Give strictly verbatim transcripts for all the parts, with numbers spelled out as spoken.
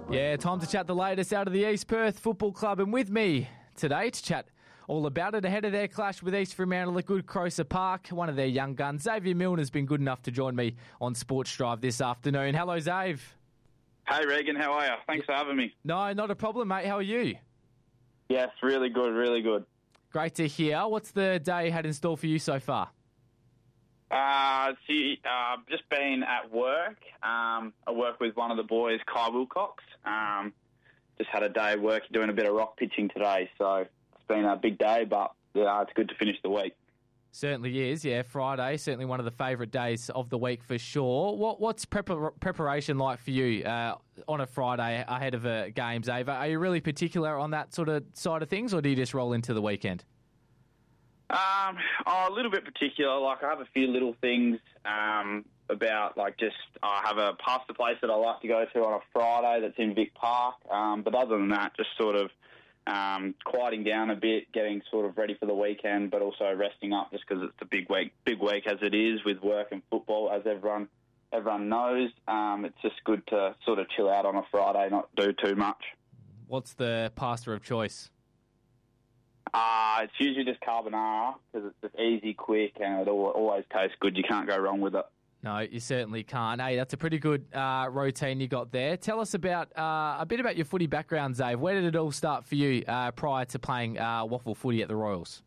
Yeah, time to chat the latest out of the East Perth Football Club, and with me today to chat all about it ahead of their clash with East Fremantle at Good Crosa Park. One of their young guns, Xavier Milne, has been good enough to join me on Sports Drive this afternoon. Hello, Xav. Hey, Regan, how are you? Thanks for having me. No, not a problem, mate. How are you? Yes, really good, really good. Great to hear. What's the day had in store for you so far? Uh, see, uh, just been at work. Um, I work with one of the boys, Kai Wilcox. Um, just had a day of work doing a bit of rock pitching today, so it's been a big day, but yeah, it's good to finish the week. Certainly is, yeah. Friday, certainly one of the favourite days of the week for sure. What What's prepar- preparation like for you uh, on a Friday ahead of a game, Xavier? Are you really particular on that sort of side of things, or do you just roll into the weekend? Um, oh, a little bit particular. Like, I have a few little things um, about, like, just I have a pasta place that I like to go to on a Friday that's in Vic Park. Um, but other than that, just sort of um, quieting down a bit, getting sort of ready for the weekend, but also resting up just because it's a big week, big week as it is with work and football, as everyone everyone knows. Um, it's just good to sort of chill out on a Friday, not do too much. What's the pasta of choice? Uh, it's usually just carbonara because it's just easy, quick, and it always tastes good. You can't go wrong with it. No, you certainly can't. Hey, that's a pretty good uh, routine you got there. Tell us about uh, a bit about your footy background, Xav. Where did it all start for you uh, prior to playing uh, waffle footy at the Royals?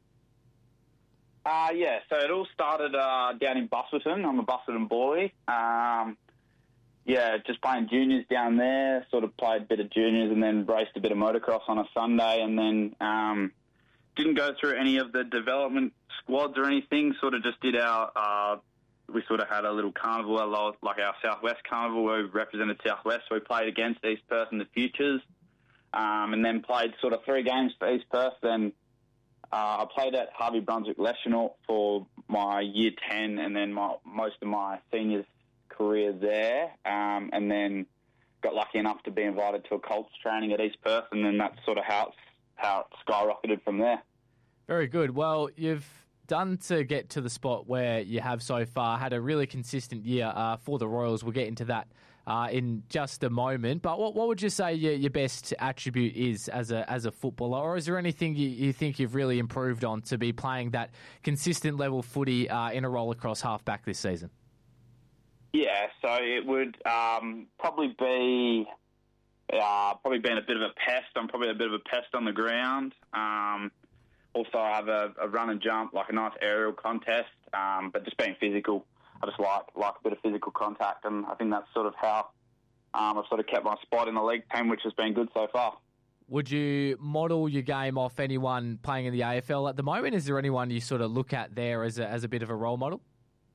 Uh, yeah, so it all started uh, down in Busselton. I'm a Busselton boy. Um, yeah, just playing juniors down there, sort of played a bit of juniors and then raced a bit of motocross on a Sunday, and then Um, didn't go through any of the development squads or anything, sort of just did our, uh, we sort of had a little carnival, like our Southwest Carnival, where we represented Southwest, so we played against East Perth in the Futures, um, and then played sort of three games for East Perth. Then uh, I played at Harvey Brunswick Leschenault for my year ten, and then my, most of my seniors career there, um, and then got lucky enough to be invited to a Colts training at East Perth, and then that's sort of how it's how it skyrocketed from there. Very good. Well, you've done to get to the spot where you have so far, had a really consistent year uh, for the Royals. We'll get into that uh, in just a moment. But what, what would you say your, your best attribute is as a as a footballer? Or is there anything you, you think you've really improved on to be playing that consistent level footy uh, in a roll across halfback this season? Yeah, so it would um, probably be... Uh, probably been a bit of a pest. I'm probably a bit of a pest on the ground. Um, also, I have a, a run and jump, like a nice aerial contest, um, but just being physical. I just like like a bit of physical contact, and I think that's sort of how um, I've sort of kept my spot in the league team, which has been good so far. Would you model your game off anyone playing in the A F L at the moment? Is there anyone you sort of look at there as a, as a bit of a role model?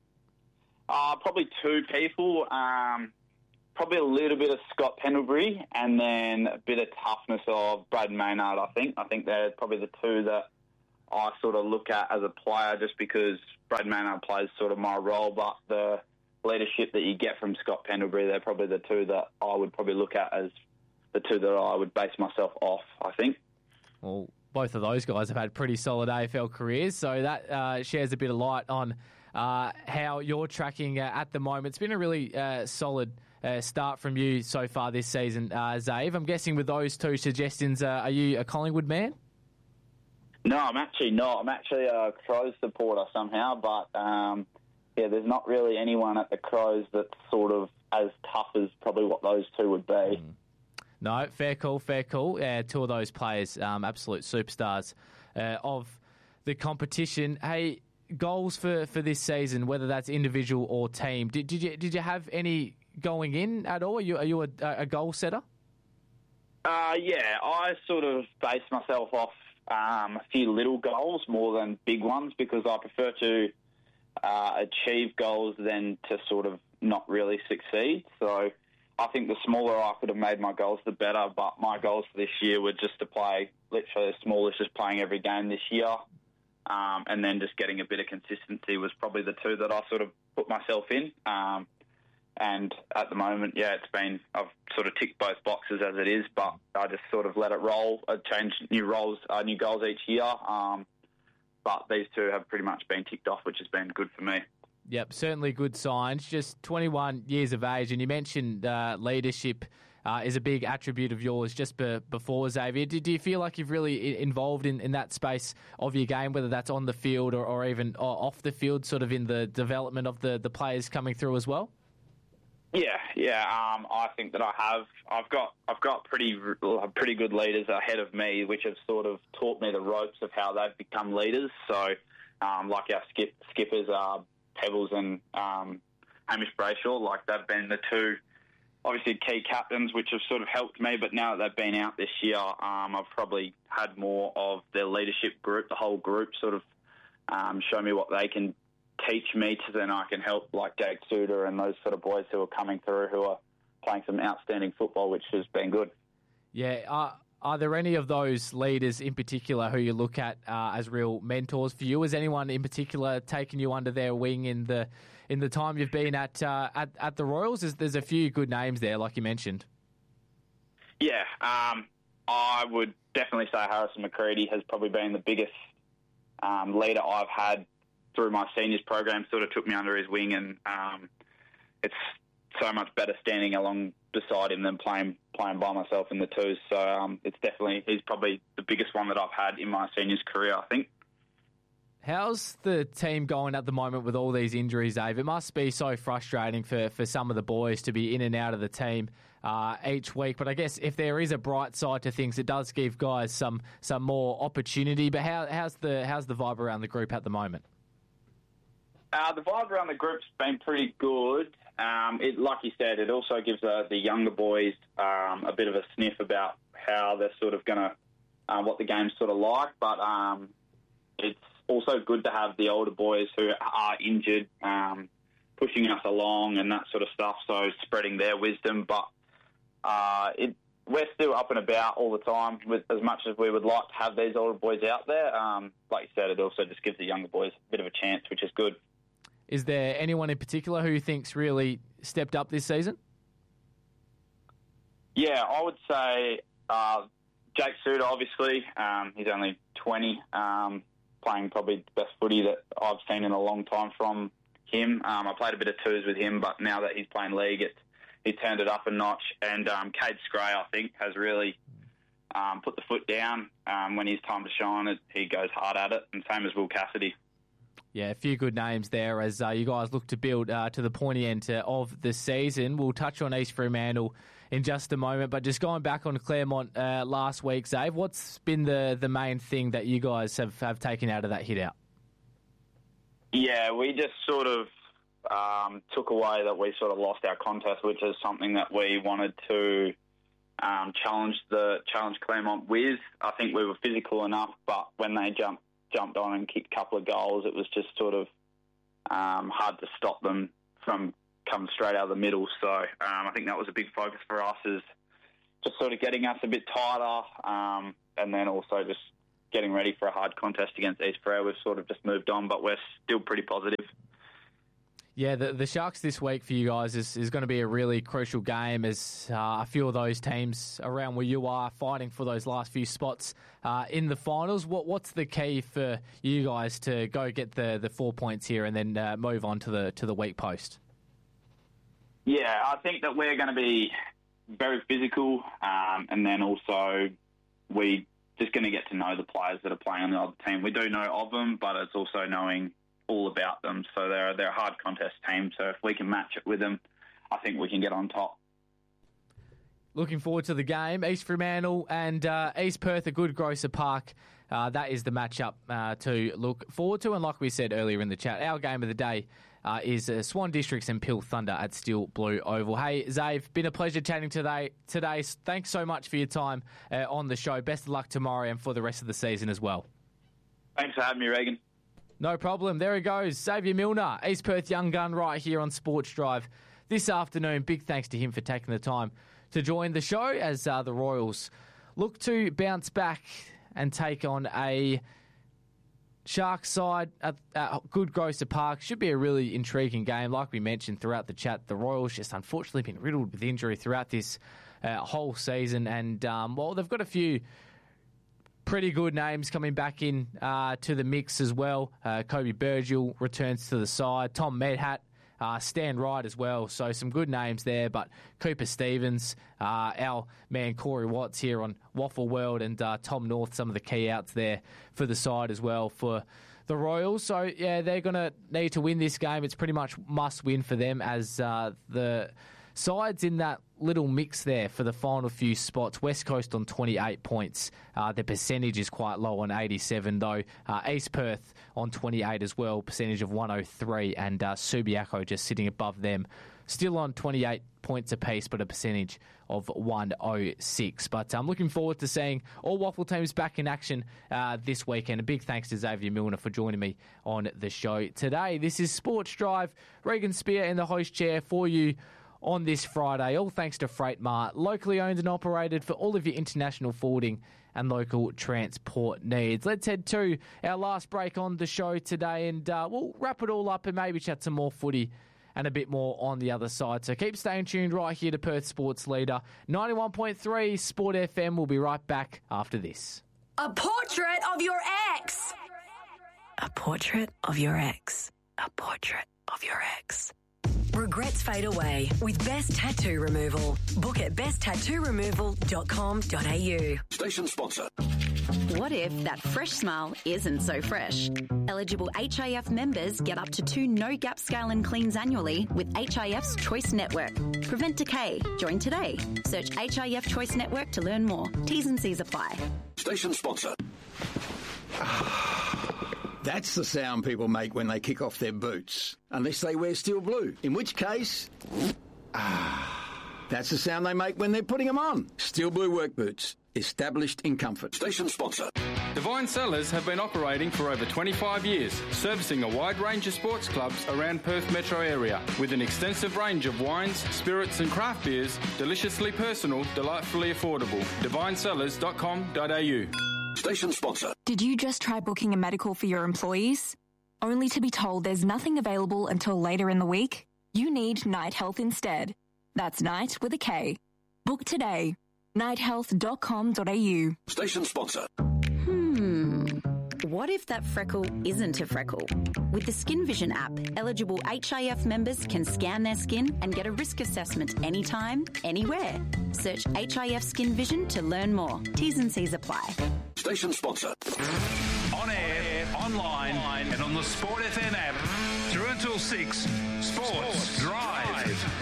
Uh, probably two people. Um, Probably a little bit of Scott Pendlebury and then a bit of toughness of Brad Maynard, I think. I think they're probably the two that I sort of look at as a player, just because Brad Maynard plays sort of my role, but the leadership that you get from Scott Pendlebury, they're probably the two that I would probably look at as the two that I would base myself off, I think. Well, both of those guys have had pretty solid A F L careers, so that uh, shares a bit of light on uh, how you're tracking uh, at the moment. It's been a really uh, solid uh, start from you so far this season, uh, Xav. I'm guessing with those two suggestions, uh, are you a Collingwood man? No, I'm actually not. I'm actually a Crows supporter somehow, but um, yeah, there's not really anyone at the Crows that's sort of as tough as probably what those two would be. Mm. No, fair call, fair call. Uh, two of those players, um, absolute superstars uh, of the competition. Hey, goals for, for this season, whether that's individual or team. Did, did you did you have any going in at all? Are you, are you a, a goal setter? Uh, yeah, I sort of base myself off um, a few little goals more than big ones, because I prefer to uh, achieve goals than to sort of not really succeed. So I think the smaller I could have made my goals, the better. But my goals for this year were just to play literally as small as just playing every game this year. Um, and then just getting a bit of consistency was probably the two that I sort of put myself in. Um, and at the moment, yeah, it's been, I've sort of ticked both boxes as it is, but I just sort of let it roll. I change new roles, uh, new goals each year. Um, but these two have pretty much been ticked off, which has been good for me. Yep, certainly good signs. Just twenty-one years of age, and you mentioned uh, leadership uh, is a big attribute of yours just be, before Xavier. Do, do you feel like you've really I- involved in, in that space of your game, whether that's on the field or, or even off the field, sort of in the development of the, the players coming through as well? Yeah, yeah. Um, I think that I have. I've got I've got pretty pretty good leaders ahead of me, which have sort of taught me the ropes of how they've become leaders. So, um, like our skip, skippers are Pebbles and um, Hamish Brayshaw. Like they've been the two, obviously key captains, which have sort of helped me. But now that they've been out this year, um, I've probably had more of their leadership group, the whole group, sort of um, show me what they can teach me, to then I can help like Jake Suter and those sort of boys who are coming through who are playing some outstanding football, which has been good. Yeah. Uh, are there any of those leaders in particular who you look at uh, as real mentors for you? Has anyone in particular taken you under their wing in the in the time you've been at uh, at, at the Royals? There's, there's a few good names there, like you mentioned. Yeah, um, I would definitely say Harrison McCready has probably been the biggest um, leader I've had through my seniors program. Sort of took me under his wing, and um, it's so much better standing along beside him than playing playing by myself in the twos. So um, it's definitely, he's probably the biggest one that I've had in my seniors career, I think. How's the team going at the moment with all these injuries, Dave? It must be so frustrating for, for some of the boys to be in and out of the team uh, each week. But I guess if there is a bright side to things, it does give guys some some more opportunity. But how, how's the how's the vibe around the group at the moment? Uh, the vibe around the group's been pretty good. Um, it, like you said, it also gives uh, the younger boys um, a bit of a sniff about how they're sort of going to, uh, what the game's sort of like. But um, it's also good to have the older boys who are injured um, pushing us along and that sort of stuff, so spreading their wisdom. But uh, it, we're still up and about all the time, with as much as we would like to have these older boys out there. Um, like you said, it also just gives the younger boys a bit of a chance, which is good. Is there anyone in particular who you think's really stepped up this season? Yeah, I would say uh, Jake Suter, obviously. Um, he's only twenty, um, playing probably the best footy that I've seen in a long time from him. Um, I played a bit of twos with him, but now that he's playing league, it's, he's turned it up a notch. And um, Cade Scray, I think, has really um, put the foot down. Um, when he's time to shine, it, he goes hard at it, and same as Will Cassidy. Yeah, a few good names there as uh, you guys look to build uh, to the pointy end uh, of the season. We'll touch on East Fremantle in just a moment, but just going back on Claremont uh, last week, Zave, what's been the, the main thing that you guys have, have taken out of that hit out? Yeah, we just sort of um, took away that we sort of lost our contest, which is something that we wanted to um, challenge the challenge Claremont with. I think we were physical enough, but when they jumped jumped on and kicked a couple of goals, it was just sort of um, hard to stop them from coming straight out of the middle. So um, I think that was a big focus for us, is just sort of getting us a bit tighter um, and then also just getting ready for a hard contest against East Freo. We've sort of just moved on, but we're still pretty positive. Yeah, the, the Sharks this week for you guys is, is going to be a really crucial game, as uh, a few of those teams around where you are fighting for those last few spots uh, in the finals. What What's the key for you guys to go get the, the four points here and then uh, move on to the to the weak post? Yeah, I think that we're going to be very physical, um, and then also we just going to get to know the players that are playing on the other team. We do know of them, but it's also knowing all about them. So they're they're a hard contest team. So if we can match it with them, I think we can get on top. Looking forward to the game. East Fremantle and uh, East Perth at Good Grosser Park. Uh, that is the matchup uh, to look forward to. And like we said earlier in the chat, our game of the day uh, is uh, Swan Districts and Peel Thunder at Steel Blue Oval. Hey, Zave, been a pleasure chatting today. Today, thanks so much for your time uh, on the show. Best of luck tomorrow and for the rest of the season as well. Thanks for having me, Regan. No problem. There he goes. Xavier Milner, East Perth young gun, right here on Sports Drive this afternoon. Big thanks to him for taking the time to join the show as uh, the Royals look to bounce back and take on a Sharks side at, at Good Grosser Park. Should be a really intriguing game. Like we mentioned throughout the chat, the Royals just unfortunately been riddled with injury throughout this uh, whole season. And, um, well, they've got a few pretty good names coming back in uh, to the mix as well. Uh, Kobe Burgill returns to the side. Tom Medhat uh, Stan Wright as well. So some good names there, but Cooper Stevens, uh, our man Corey Watts here on Waffle World, and uh, Tom North, some of the key outs there for the side as well for the Royals. So, yeah, they're going to need to win this game. It's pretty much must win for them as uh, the sides in that little mix there for the final few spots. West Coast on twenty-eight points. Uh, the percentage is quite low on eighty-seven, though. Uh, East Perth on twenty-eight as well, percentage of one oh three, and uh, Subiaco just sitting above them. Still on twenty-eight points apiece, but a percentage of one oh six. But I'm looking forward to seeing all Waffle teams back in action uh, this weekend. A big thanks to Xavier Milner for joining me on the show today. This is Sports Drive. Regan Spear in the host chair for you on this Friday. All thanks to Freight Mart, locally owned and operated for all of your international forwarding and local transport needs. Let's head to our last break on the show today, and uh, we'll wrap it all up and maybe chat some more footy and a bit more on the other side. So keep staying tuned right here to Perth Sports Leader. ninety-one point three Sport F M. We'll be right back after this. A portrait of your ex. A portrait of your ex. A portrait of your ex. Regrets fade away with Best Tattoo Removal. Book at best tattoo removal dot com dot a u. Station sponsor. What if that fresh smile isn't so fresh? Eligible H I F members get up to two no-gap scale and cleans annually with H I F's Choice Network. Prevent decay. Join today. Search H I F Choice Network to learn more. T's and C's apply. Station sponsor. That's the sound people make when they kick off their boots. Unless they wear steel blue. In which case... Ah, that's the sound they make when they're putting them on. Steel blue work boots. Established in comfort. Station sponsor. Divine Cellars have been operating for over twenty-five years, servicing a wide range of sports clubs around Perth metro area, with an extensive range of wines, spirits and craft beers, deliciously personal, delightfully affordable. divine cellars dot com dot a u. Station sponsor. Did you just try booking a medical for your employees? Only to be told there's nothing available until later in the week? You need Night Health instead. That's Night with a K. Book today. night health dot com dot a u. Station sponsor. Hmm. What if that freckle isn't a freckle? With the Skin Vision app, eligible H I F members can scan their skin and get a risk assessment anytime, anywhere. Search H I F Skin Vision to learn more. T's and C's apply. Station sponsor. On air, online, and on the Sport F M app. Through until six, Sports, Sports Drive. Drive.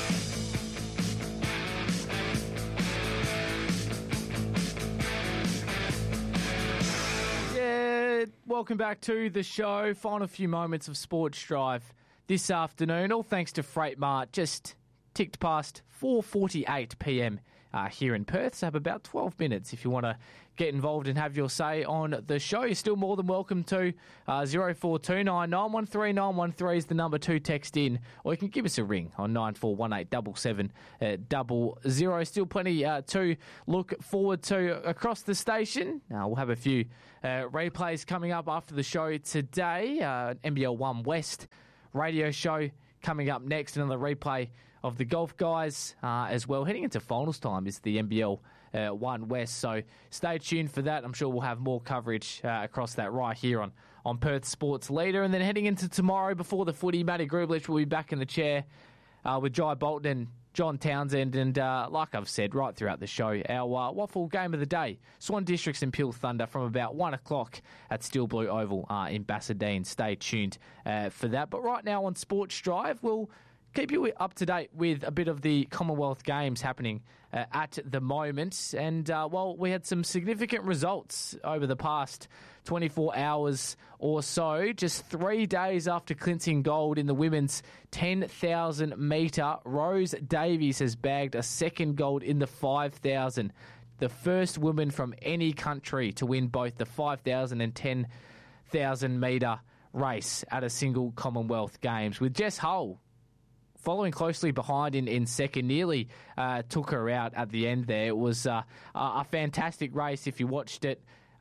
Yeah, welcome back to the show. Final few moments of Sports Drive this afternoon. All thanks to Freight Mart. Just ticked past four forty-eight p.m. Uh, here in Perth. So have about twelve minutes if you want to get involved and have your say on the show. You're still more than welcome to. Uh, zero four two nine, nine one three, nine one three is the number to text in, or you can give us a ring on nine four one eight seven seven double zero. Still plenty uh, to look forward to across the station. Uh, we'll have a few uh, replays coming up after the show today. Uh, N B L One West radio show coming up next, another replay of the golf guys uh, as well. Heading into finals time is the N B L uh, One West, so stay tuned for that. I'm sure we'll have more coverage uh, across that right here on, on Perth Sports Leader. And then heading into tomorrow before the footy, Matty Grublich will be back in the chair uh, with Jai Bolton and John Townsend. And uh, like I've said right throughout the show, our uh, Waffle game of the day, Swan Districts and Peel Thunder from about one o'clock at Steel Blue Oval uh, in Bassadine. Stay tuned uh, for that. But right now on Sports Drive, we'll keep you up to date with a bit of the Commonwealth Games happening uh, at the moment. And, uh, well, we had some significant results over the past twenty-four hours or so. Just three days after clinching gold in the women's ten thousand metre, Rose Davies has bagged a second gold in the five thousand. The first woman from any country to win both the five thousand and ten thousand metre race at a single Commonwealth Games, with Jess Hull following closely behind in, in second, nearly uh, took her out at the end there. It was uh, a fantastic race if you watched it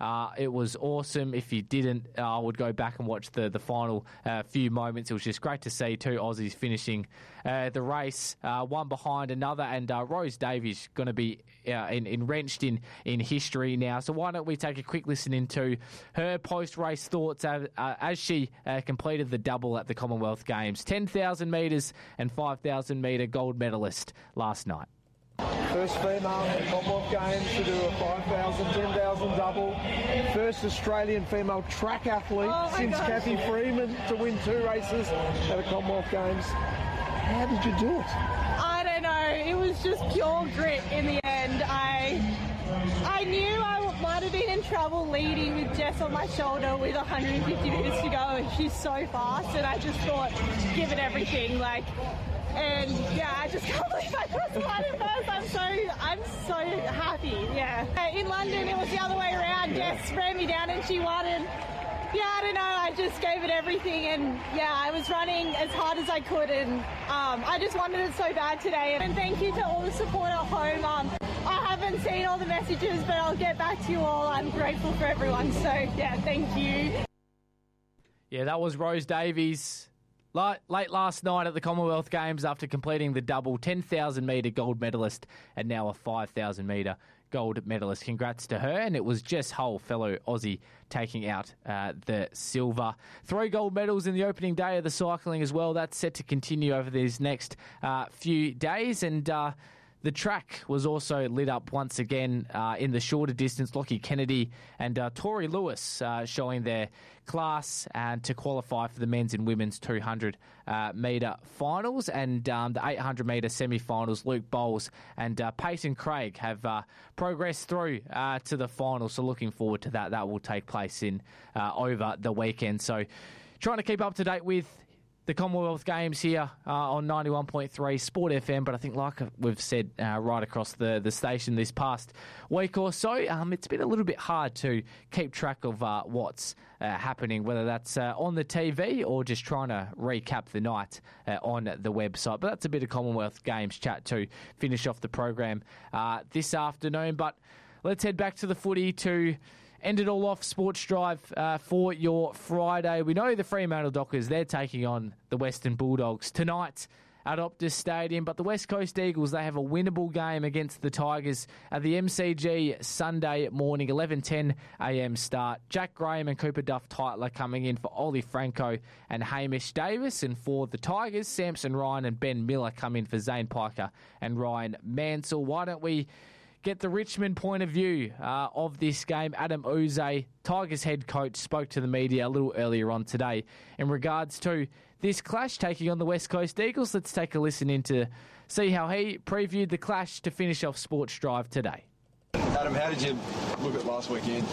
Uh, it was awesome. If you didn't, uh, I would go back and watch the, the final uh, few moments. It was just great to see two Aussies finishing uh, the race, uh, one behind another. And uh, Rose Davies going to be uh, in, enwrenched in, in history now. So why don't we take a quick listen into her post-race thoughts as, uh, as she uh, completed the double at the Commonwealth Games. ten thousand metres and five thousand metre gold medalist last night. First female in the Commonwealth Games to do a five thousand, ten thousand double. First Australian female track athlete oh since gosh. Kathy Freeman to win two races at the Commonwealth Games. How did you do it? I don't know. It was just pure grit in the end. I I knew I might have been in trouble leading with Jess on my shoulder with one hundred fifty metres to go, and she's so fast, and I just thought, give it everything, like. And yeah, I just can't believe I crossed the line in first. I'm so, I'm so happy. Yeah. In London, it was the other way around. Jess ran me down and she won. And yeah, I don't know. I just gave it everything. And yeah, I was running as hard as I could. And um, I just wanted it so bad today. And thank you to all the support at home. Um, I haven't seen all the messages, but I'll get back to you all. I'm grateful for everyone. So yeah, thank you. Yeah, that was Rose Davies. Late last night at the Commonwealth Games after completing the double ten thousand metre gold medalist and now a five thousand metre gold medalist. Congrats to her. And it was Jess Hull, fellow Aussie, taking out uh, the silver. Three gold medals in the opening day of the cycling as well. That's set to continue over these next uh, few days. And uh, the track was also lit up once again uh, in the shorter distance. Lockie Kennedy and uh, Tori Lewis uh, showing their class and to qualify for the men's and women's two hundred metre finals and um, the eight hundred metre semi-finals. Luke Bowles and uh, Peyton Craig have uh, progressed through uh, to the final, so looking forward to that. That will take place in uh, over the weekend. So trying to keep up to date with the Commonwealth Games here uh, on ninety-one point three Sport F M, but I think like we've said uh, right across the, the station this past week or so, um, it's been a little bit hard to keep track of uh, what's uh, happening, whether that's uh, on the T V or just trying to recap the night uh, on the website. But that's a bit of Commonwealth Games chat to finish off the program uh, this afternoon. But let's head back to the footy to end it all off. Sports Drive uh, for your Friday. We know the Fremantle Dockers, they're taking on the Western Bulldogs tonight at Optus Stadium, but the West Coast Eagles, they have a winnable game against the Tigers at the M C G Sunday morning, eleven ten a m start. Jack Graham and Cooper Duff-Tytler coming in for Ollie Franco and Hamish Davis, and for the Tigers, Samson Ryan and Ben Miller come in for Zane Piker and Ryan Mansell. Why don't we get the Richmond point of view uh, of this game? Adam Uze, Tigers head coach, spoke to the media a little earlier on today in regards to this clash taking on the West Coast Eagles. Let's take a listen in to see how he previewed the clash to finish off Sports Drive today. Adam, how did you look at last weekend?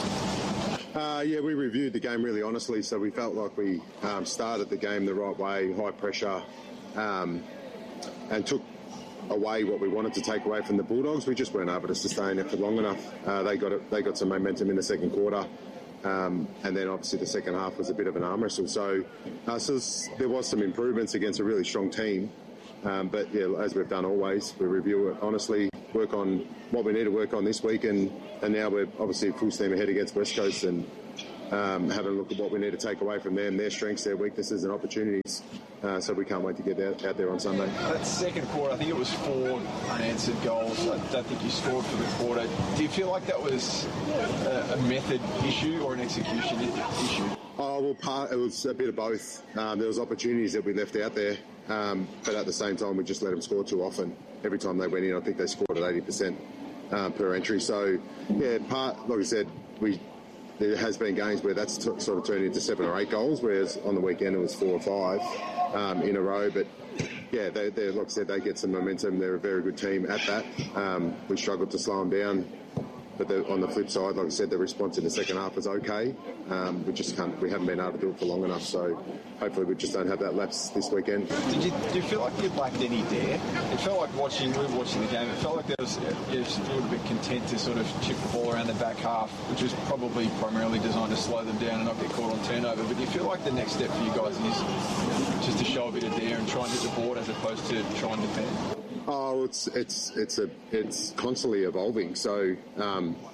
Uh, yeah, we reviewed the game really honestly, so we felt like we um, started the game the right way, high pressure, um, and took away what we wanted to take away from the Bulldogs. We just weren't able to sustain it for long enough. Uh, they got it, they got some momentum in the second quarter, um, and then obviously the second half was a bit of an arm wrestle. So, uh, so there was some improvements against a really strong team, um, but yeah, as we've done always, we review it honestly, work on what we need to work on this week, and, and now we're obviously full steam ahead against West Coast and um, having a look at what we need to take away from them, their strengths, their weaknesses and opportunities. Uh, so we can't wait to get out, out there on Sunday. That second quarter, I think it was four unanswered goals. I don't think you scored for the quarter. Do you feel like that was a, a method issue or an execution issue? Oh, well, part, it was a bit of both. Um, there was opportunities that we left out there, um, but at the same time, we just let them score too often. Every time they went in, I think they scored at eighty percent um, per entry. So, yeah, part, like I said, we... There has been games where that's t- sort of turned into seven or eight goals, whereas on the weekend it was four or five um, in a row. But yeah, they, they, like I said, they get some momentum. They're a very good team at that. Um, we struggled to slow them down. But the, on the flip side, like I said, the response in the second half was okay. Um, we just can't, we haven't been able to do it for long enough. So hopefully we just don't have that lapse this weekend. Did you, do you feel like you lacked any dare? It felt like watching, we were watching the game, it felt like there was, you were just a little bit content to sort of chip the ball around the back half, which was probably primarily designed to slow them down and not get caught on turnover. But do you feel like the next step for you guys is just to show a bit of dare and try and hit the board as opposed to try and defend? Oh, it's it's it's a it's constantly evolving. So, um,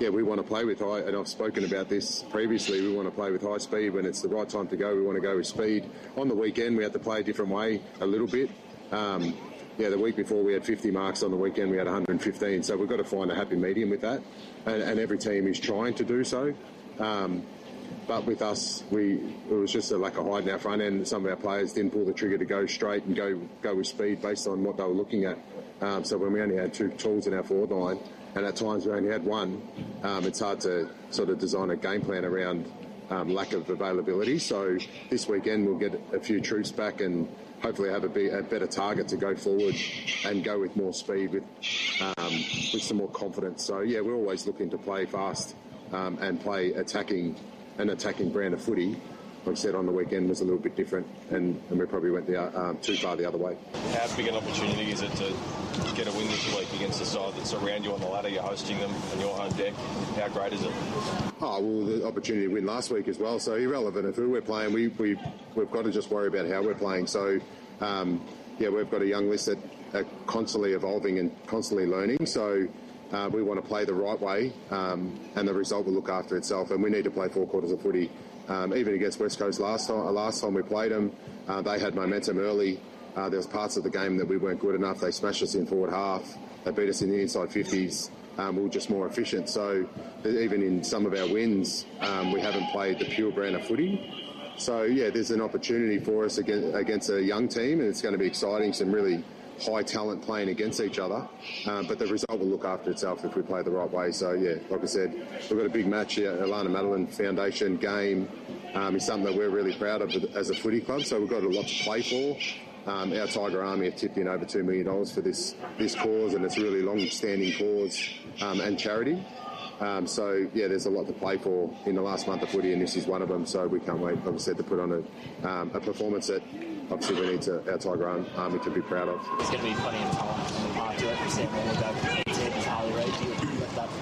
yeah, we want to play with high, and I've spoken about this previously, we want to play with high speed. When it's the right time to go, we want to go with speed. On the weekend, we had to play a different way a little bit. Um, yeah, the week before we had fifty marks, on the weekend we had one hundred fifteen, so we've got to find a happy medium with that, and, and every team is trying to do so. Um, but with us, we it was just a lack of height in our front end. Some of our players didn't pull the trigger to go straight and go go with speed based on what they were looking at. Um, so when we only had two tools in our forward line, and at times we only had one, um, it's hard to sort of design a game plan around um, lack of availability. So this weekend we'll get a few troops back and hopefully have a, be, a better target to go forward and go with more speed, with um, with some more confidence. So yeah, we're always looking to play fast um, and play attacking an attacking brand of footy. Like I said, on the weekend was a little bit different, and, and we probably went the, um, too far the other way. How big an opportunity is it to get a win this week against the side that's around you on the ladder? You're hosting them on your home deck. How great is it? Oh, well, the opportunity to win last week as well. So irrelevant of who we're playing, we, we, we've got to just worry about how we're playing. So, um, yeah, we've got a young list that are constantly evolving and constantly learning. So uh, we want to play the right way, um, and the result will look after itself. And we need to play four quarters of footy. Um, even against West Coast last time, last time we played them, uh, they had momentum early. Uh, there was parts of the game that we weren't good enough. They smashed us in forward half. They beat us in the inside fifties. Um, we were just more efficient. So even in some of our wins, um, we haven't played the pure brand of footy. So, yeah, there's an opportunity for us against, against a young team, and it's going to be exciting. Some really high talent playing against each other, um, but the result will look after itself if we play the right way. So yeah, like I said, we've got a big match here. Alana Madeline Foundation game um, is something that we're really proud of as a footy club, so we've got a lot to play for. Um, our Tiger Army have tipped in over two million dollars for this this cause, and it's a really long-standing cause um, and charity. Um, so, yeah, there's a lot to play for in the last month of footy, and this is one of them. So we can't wait, like I said, to put on a, um, a performance that obviously we need to, our Tiger Army to be proud of. There's going to be plenty of talent on the park. Do you reckon Sam Moore will go to Harley Reid? Do you think that,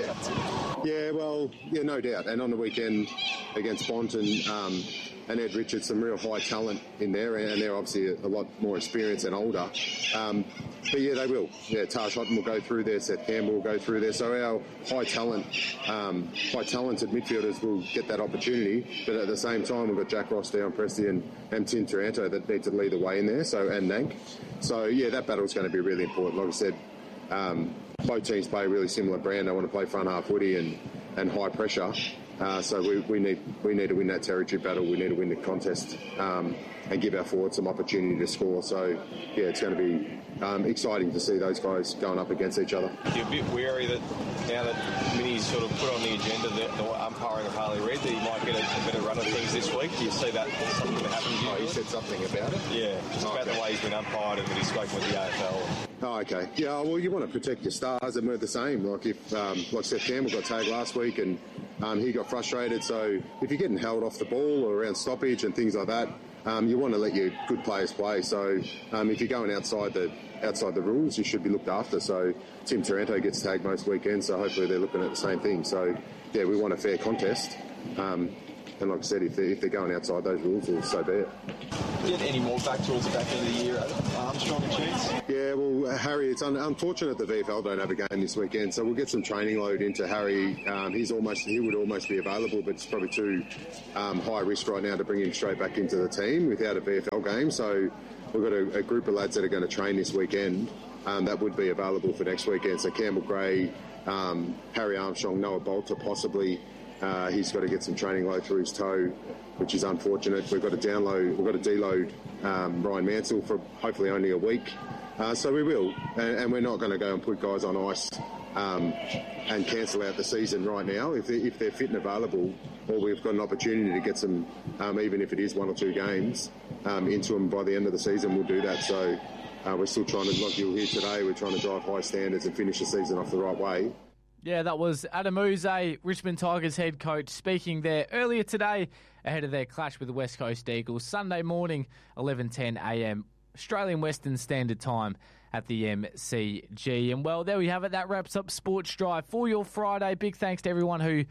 yeah. yeah, well, yeah, no doubt. And on the weekend against Bonton um, and Ed Richards, some real high talent in there, and they're obviously a, a lot more experienced and older. Um, But yeah, they will. Yeah, Taj Houghton will go through there, Seth Campbell will go through there. So our high talent, um, high talented midfielders will get that opportunity. But at the same time, we've got Jack Ross, Dion Presti, and, and Tim Taranto that need to lead the way in there. So and Nank. So yeah, that battle's going to be really important. Like I said, um, both teams play a really similar brand. They want to play front half footy and, and high pressure. Uh, so we, we need we need to win that territory battle. We need to win the contest um, and give our forwards some opportunity to score. So yeah, it's going to be um, exciting to see those guys going up against each other. You're a bit wary that now that Minnie's sort of put on the agenda the, the umpiring of Harley Reid, that he might get a, a better run of things this week. Do you see that something that happened? Oh, he said something about it? Yeah, just oh, about okay. the way he's been umpired and that he's spoken with the A F L. Oh, okay. Yeah, well, you want to protect your stars, and we're the same. Like if, um, like Seth Campbell got tagged last week, and um, he got frustrated. So if you're getting held off the ball or around stoppage and things like that, um, you want to let your good players play. So um, if you're going outside the outside the rules, you should be looked after. So Tim Taranto gets tagged most weekends, so hopefully they're looking at the same thing. So yeah, we want a fair contest. Um, And like I said, if they're, if they're going outside those rules, well, so be it. Do you get any more back towards the back end of the year, Armstrong and Chance? Yeah, well, uh, Harry, it's un- unfortunate the V F L don't have a game this weekend, so we'll get some training load into Harry. Um, he's almost he would almost be available, but it's probably too um, high risk right now to bring him straight back into the team without a V F L game. So we've got a, a group of lads that are going to train this weekend um, that would be available for next weekend. So Campbell Gray, um, Harry Armstrong, Noah Bolter possibly. Uh, he's got to get some training load through his toe, which is unfortunate. We've got to download, we've got to deload um, Ryan Mansell for hopefully only a week. Uh, so we will, and, and we're not going to go and put guys on ice um, and cancel out the season right now. If, they, if they're fit and available, or we've got an opportunity to get some, um, even if it is one or two games, um, into them by the end of the season, we'll do that. So uh, we're still trying to, like you'll hear today, we're trying to drive high standards and finish the season off the right way. Yeah, that was Adam Uze, Richmond Tigers head coach, speaking there earlier today ahead of their clash with the West Coast Eagles. Sunday morning, eleven ten a m, Australian Western Standard Time at the M C G. And, well, there we have it. That wraps up Sports Drive for your Friday. Big thanks to everyone who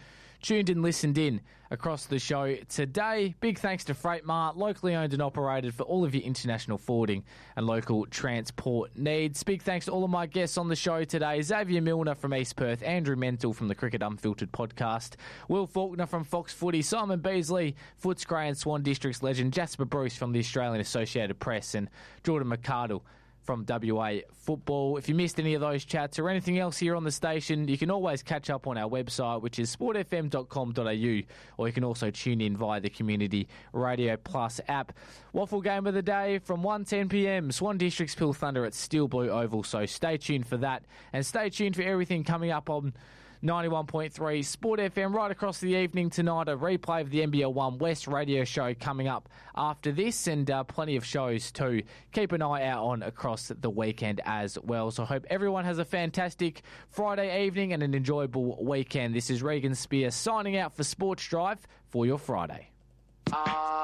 tuned and listened in across the show today. Big thanks to Freightmart, locally owned and operated for all of your international forwarding and local transport needs. Big thanks to all of my guests on the show today. Xavier Milner from East Perth, Andrew Mental from the Cricket Unfiltered podcast, Will Faulkner from Fox Footy, Simon Beasley, Footscray and Swan Districts legend, Jasper Bruce from the Australian Associated Press, and Jordan McArdle from W A Football. If you missed any of those chats or anything else here on the station, you can always catch up on our website, which is sport f m dot com dot a u, or you can also tune in via the Community Radio Plus app. Waffle game of the day from one ten p m, Swan Districts Pill Thunder at Steel Blue Oval, so stay tuned for that, and stay tuned for everything coming up on ninety-one point three Sport F M right across the evening tonight. A replay of the N B L One West radio show coming up after this, and uh, plenty of shows to keep an eye out on across the weekend as well. So I hope everyone has a fantastic Friday evening and an enjoyable weekend. This is Regan Spear signing out for Sports Drive for your Friday. Uh...